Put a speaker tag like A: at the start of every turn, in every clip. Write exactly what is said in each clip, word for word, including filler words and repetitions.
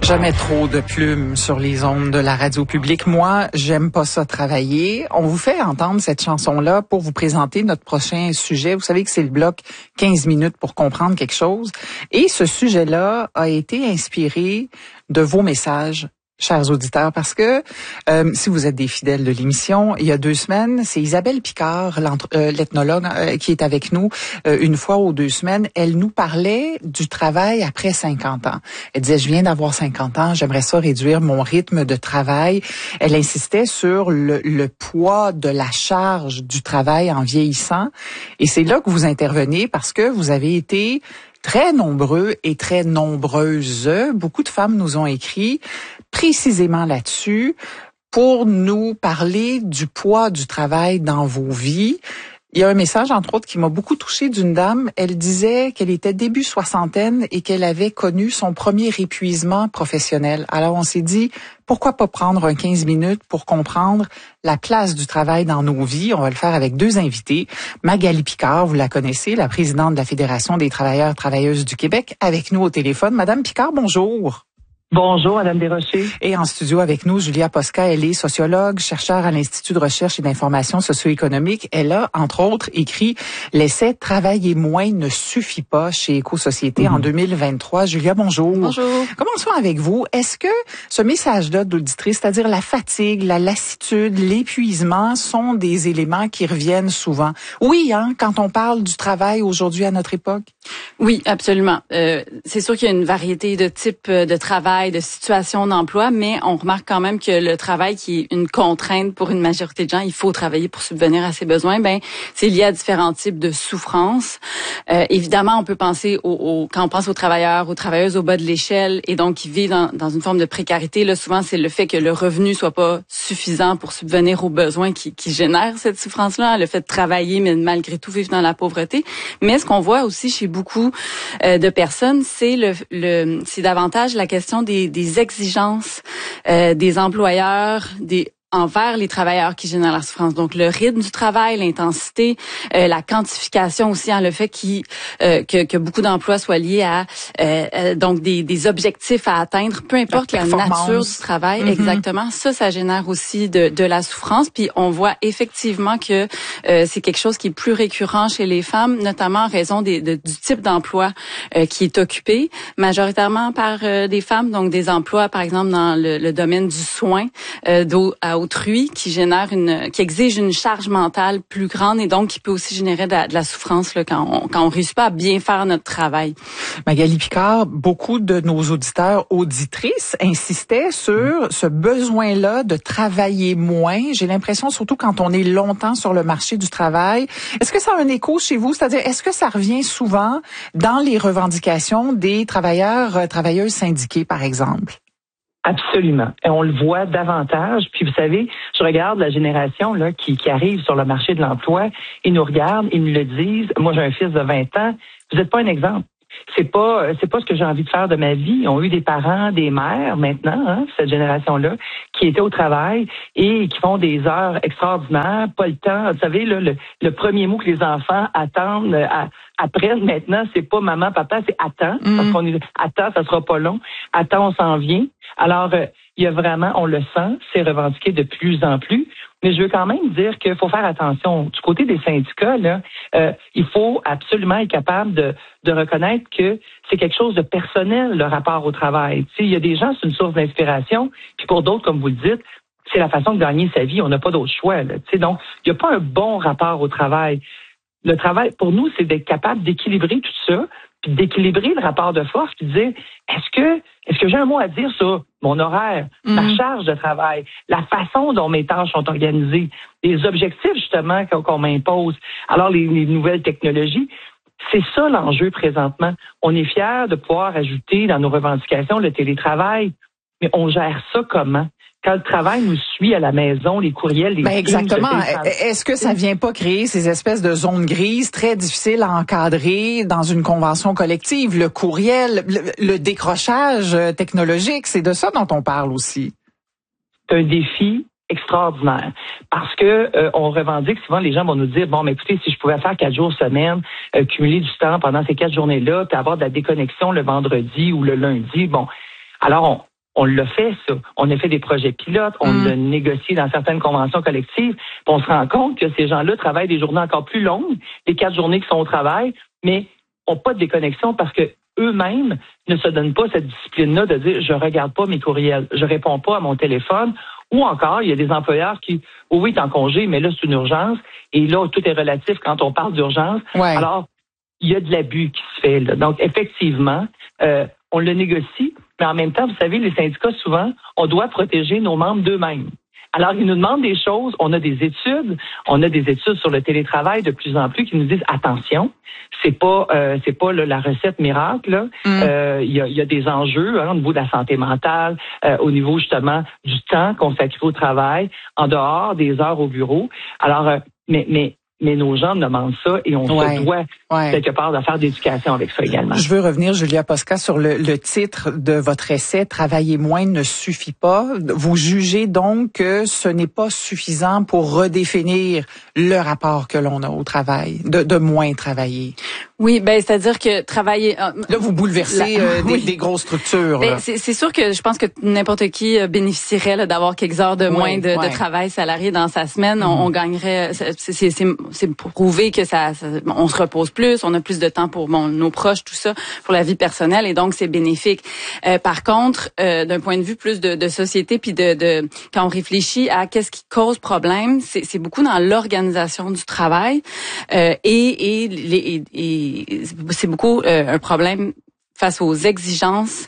A: Jamais trop de plumes sur les ondes de la radio publique. Moi, j'aime pas ça travailler. On vous fait entendre cette chanson-là pour vous présenter notre prochain sujet. Vous savez que c'est le bloc quinze minutes pour comprendre quelque chose. Et ce sujet-là a été inspiré de vos messages, chers auditeurs, parce que euh, si vous êtes des fidèles de l'émission, il y a deux semaines, c'est Isabelle Picard, euh, l'ethnologue, euh, qui est avec nous euh, une fois ou deux semaines. Elle nous parlait du travail après cinquante ans. Elle disait, je viens d'avoir cinquante ans, j'aimerais ça réduire mon rythme de travail. Elle insistait sur le, le poids de la charge du travail en vieillissant. Et c'est là que vous intervenez parce que vous avez été très nombreux et très nombreuses. Beaucoup de femmes nous ont écrit précisément là-dessus pour nous parler du poids du travail dans vos vies. Il y a un message, entre autres, qui m'a beaucoup touchée d'une dame. Elle disait qu'elle était début soixantaine et qu'elle avait connu son premier épuisement professionnel. Alors, on s'est dit, pourquoi pas prendre un quinze minutes pour comprendre la place du travail dans nos vies? On va le faire avec deux invités. Magali Picard, vous la connaissez, la présidente de la Fédération des travailleurs et travailleuses du Québec, avec nous au téléphone. Madame Picard, bonjour.
B: Bonjour, Madame Desrochers.
A: Et en studio avec nous, Julia Posca, elle est sociologue, chercheure à l'Institut de recherche et d'information socio-économique. Elle a, entre autres, écrit « L'essai « Travailler moins ne suffit pas » chez Éco-Société mmh. en deux mille vingt-trois. Julia, bonjour.
C: Bonjour.
A: Commençons avec vous. Est-ce que ce message-là d'auditrice, c'est-à-dire la fatigue, la lassitude, l'épuisement, sont des éléments qui reviennent souvent? Oui, hein, quand on parle du travail aujourd'hui à notre époque?
C: Oui, absolument. Euh, c'est sûr qu'il y a une variété de types de travail, de situations d'emploi, mais on remarque quand même que le travail qui est une contrainte pour une majorité de gens, il faut travailler pour subvenir à ses besoins, ben c'est lié à différents types de souffrances. Euh, évidemment, on peut penser au, au quand on pense aux travailleurs, aux travailleuses au bas de l'échelle et donc qui vivent dans, dans une forme de précarité. Là, souvent, c'est le fait que le revenu soit pas suffisant pour subvenir aux besoins qui, qui génèrent cette souffrance-là, le fait de travailler mais malgré tout vivre dans la pauvreté. Mais ce qu'on voit aussi chez beaucoup euh, de personnes, c'est le, le c'est davantage la question des Des, des exigences euh, des employeurs, des envers les travailleurs qui génèrent la souffrance. Donc, le rythme du travail, l'intensité, euh, la quantification aussi, hein, le fait qu'il, euh, que, que beaucoup d'emplois soient liés à euh, euh, donc des, des objectifs à atteindre, peu importe la, la nature du travail. Mm-hmm. Exactement. Ça, ça génère aussi de, de la souffrance. Puis, on voit effectivement que euh, c'est quelque chose qui est plus récurrent chez les femmes, notamment en raison des, de, du type d'emploi euh, qui est occupé, majoritairement par euh, des femmes. Donc, des emplois, par exemple, dans le, le domaine du soin, euh, d'eau à autrui, qui génère une, qui exige une charge mentale plus grande et donc qui peut aussi générer de la, de la souffrance là, quand on quand on réussit pas à bien faire notre travail.
A: Magali Picard, beaucoup de nos auditeurs, auditrices insistaient sur ce besoin-là de travailler moins. J'ai l'impression, surtout quand on est longtemps sur le marché du travail. Est-ce que ça a un écho chez vous? C'est-à-dire, est-ce que ça revient souvent dans les revendications des travailleurs, travailleuses syndiqués, par exemple?
B: Absolument. Et on le voit davantage. Puis vous savez, je regarde la génération là qui, qui arrive sur le marché de l'emploi. Ils nous regardent, ils nous le disent. Moi, j'ai un fils de vingt ans. Vous n'êtes pas un exemple. C'est pas, c'est pas ce que j'ai envie de faire de ma vie. Ils ont eu des parents, des mères maintenant, hein, cette génération-là, qui étaient au travail et qui font des heures extraordinaires, pas le temps. Vous savez, là, le, le premier mot que les enfants attendent, à, apprennent maintenant, c'est pas maman, papa, c'est attends, mmh. parce qu'on est attends, ça sera pas long. Attends, on s'en vient. Alors, euh, il y a vraiment, on le sent, c'est revendiqué de plus en plus. Mais je veux quand même dire qu'il faut faire attention. Du côté des syndicats, là, euh, il faut absolument être capable de, de reconnaître que c'est quelque chose de personnel, le rapport au travail. Tu sais, il y a des gens, c'est une source d'inspiration, puis pour d'autres, comme vous le dites, c'est la façon de gagner sa vie. On n'a pas d'autre choix. Là, tu sais, donc, il n'y a pas un bon rapport au travail. Le travail, pour nous, c'est d'être capable d'équilibrer tout ça, puis d'équilibrer le rapport de force, puis de dire, est-ce que est-ce que j'ai un mot à dire sur mon horaire, mmh. ma charge de travail, la façon dont mes tâches sont organisées, les objectifs, justement, qu'on, qu'on m'impose, alors les, les nouvelles technologies, c'est ça l'enjeu présentement. On est fiers de pouvoir ajouter dans nos revendications le télétravail, mais on gère ça comment? Quand le travail nous suit à la maison, les courriels, les...
A: Ben exactement. Est-ce que ça vient pas créer ces espèces de zones grises très difficiles à encadrer dans une convention collective? Le courriel, le, le décrochage technologique, c'est de ça dont on parle aussi.
B: C'est un défi extraordinaire. Parce que euh, on revendique souvent, les gens vont nous dire, bon, mais écoutez, si je pouvais faire quatre jours semaine, euh, cumuler du temps pendant ces quatre journées-là, puis avoir de la déconnexion le vendredi ou le lundi, bon, alors on on l'a fait, ça. On a fait des projets pilotes, on
A: mm.
B: l'a négocié dans certaines conventions collectives. Puis on se rend compte que ces gens-là travaillent des journées encore plus longues, les quatre journées qui sont au travail, mais n'ont pas de déconnexion parce que eux-mêmes ne se donnent pas cette discipline-là de dire « je regarde pas mes courriels, je réponds pas à mon téléphone ». Ou encore, il y a des employeurs qui, oh oui, t'es en congé, mais là, c'est une urgence. Et là, tout est relatif quand on parle d'urgence.
A: Ouais.
B: Alors, il y a de l'abus qui se fait là. Donc, effectivement, euh, on le négocie, mais en même temps, vous savez, les syndicats, souvent, on doit protéger nos membres d'eux-mêmes. Alors, ils nous demandent des choses. On a des études, on a des études sur le télétravail de plus en plus qui nous disent attention, c'est pas, euh, c'est pas là, la recette miracle. Là. Mm. Euh, il y a, il y a des enjeux hein, au niveau de la santé mentale, euh, au niveau justement du temps consacré au travail, en dehors des heures au bureau. Alors, euh, mais, mais Mais nos gens demandent ça et on ouais, se doit ouais. quelque part de faire d'éducation avec ça également.
A: Je veux revenir, Julia Posca, sur le, le titre de votre essai « Travailler moins ne suffit pas ». Vous jugez donc que ce n'est pas suffisant pour redéfinir le rapport que l'on a au travail, de, de moins travailler.
C: Oui, ben c'est-à-dire que travailler... Euh,
A: là, vous bouleversez la, euh, des, oui. des grosses structures.
C: Ben, c'est, c'est sûr que je pense que n'importe qui bénéficierait là, d'avoir quelques heures de oui, moins de, ouais. de travail salarié dans sa semaine. Mm. On, on gagnerait... C'est, c'est, c'est, c'est prouvé que ça, ça... On se repose plus, on a plus de temps pour bon, nos proches, tout ça, pour la vie personnelle, et donc c'est bénéfique. Euh, par contre, euh, d'un point de vue plus de, de société, puis de, de quand on réfléchit à qu'est-ce qui cause problème, c'est, c'est beaucoup dans l'organisation du travail euh, et, et, les, et, et c'est beaucoup euh, un problème face aux exigences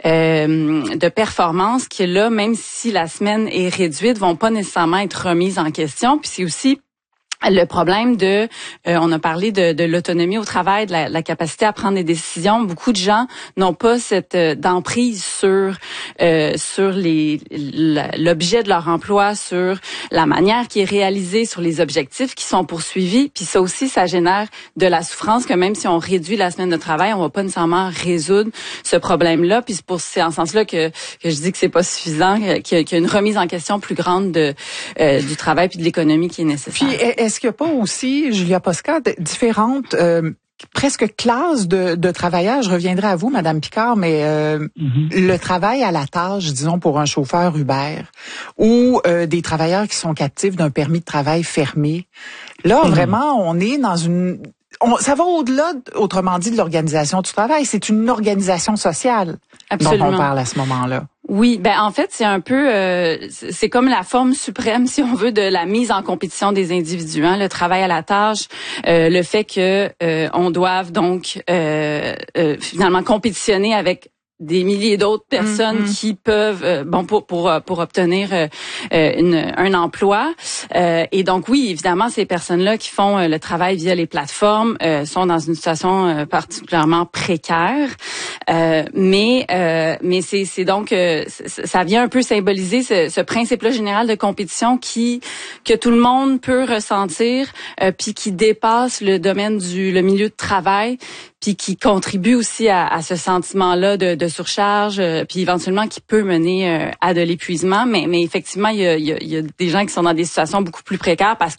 C: euh, de performance qui, là, même si la semaine est réduite, vont pas nécessairement être remises en question. Puis c'est aussi le problème de, euh, on a parlé de, de l'autonomie au travail, de la, la capacité à prendre des décisions. Beaucoup de gens n'ont pas cette euh, d'emprise sur euh, sur les la, l'objet de leur emploi, sur la manière qui est réalisée, sur les objectifs qui sont poursuivis. Puis ça aussi, ça génère de la souffrance que même si on réduit la semaine de travail, on va pas nécessairement résoudre ce problème-là. Puis c'est pour c'est en ce sens-là que que je dis que c'est pas suffisant, qu'il y a, qu'il y a une remise en question plus grande de euh, du travail puis de l'économie qui est nécessaire.
A: Puis, est-ce qu'il n'y a pas aussi, Julia Posca, différentes euh, presque classes de, de travailleurs? Je reviendrai à vous, Madame Picard, mais euh, mm-hmm. le travail à la tâche, disons, pour un chauffeur Uber, ou euh, des travailleurs qui sont captifs d'un permis de travail fermé. Là, mm-hmm. vraiment, on est dans une... On, ça va au-delà, autrement dit, de l'organisation du travail. C'est une organisation sociale
C: Absolument.
A: dont on parle à ce moment-là.
C: Oui, ben en fait, c'est un peu, euh, c'est comme la forme suprême, si on veut, de la mise en compétition des individus. Hein, le travail à la tâche, euh, le fait que euh, on doive donc euh, euh, finalement compétitionner avec des milliers d'autres personnes mm-hmm. qui peuvent euh, bon pour pour pour obtenir euh, une, un emploi euh, et donc oui évidemment ces personnes-là qui font euh, le travail via les plateformes euh, sont dans une situation euh, particulièrement précaire euh, mais euh, mais c'est c'est donc euh, ça vient un peu symboliser ce, ce principe-là général de compétition qui que tout le monde peut ressentir euh, puis qui dépasse le domaine du le milieu de travail puis qui contribue aussi à, à ce sentiment-là de, de surcharge, euh, puis éventuellement qui peut mener euh, à de l'épuisement. Mais, mais effectivement, il y a, il y a, il y a des gens qui sont dans des situations beaucoup plus précaires parce